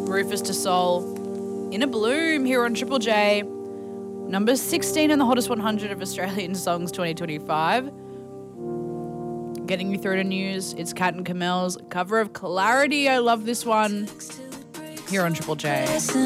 Rufus Du Sol, In a Bloom here on Triple J. Number 16 in the hottest 100 of Australian songs 2025. Getting you through to news, it's Kat and Kamel's cover of Clarity. I love this one here on Triple J.